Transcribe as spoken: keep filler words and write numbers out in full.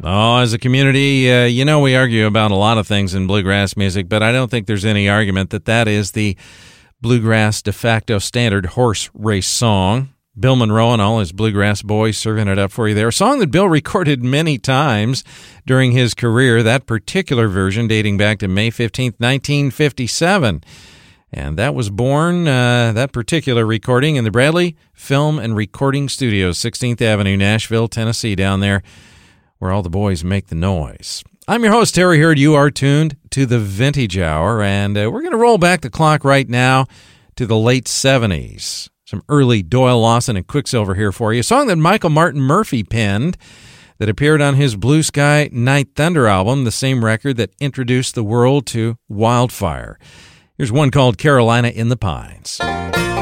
Oh, as a community, uh, you know we argue about a lot of things in bluegrass music, but I don't think there's any argument that that is the bluegrass de facto standard horse race song. Bill Monroe and all his bluegrass boys serving it up for you there. A song that Bill recorded many times during his career, that particular version dating back to May fifteenth, nineteen fifty-seven. And that was born, uh, that particular recording, in the Bradley Film and Recording Studios, sixteenth Avenue, Nashville, Tennessee, down there where all the boys make the noise. I'm your host, Terry Hurd. You are tuned to the Vintage Hour, and uh, we're going to roll back the clock right now to the late seventies. Some early Doyle Lawson and Quicksilver here for you. A song that Michael Martin Murphey penned that appeared on his Blue Sky Night Thunder album, the same record that introduced the world to Wildfire. Here's one called Carolina in the Pines.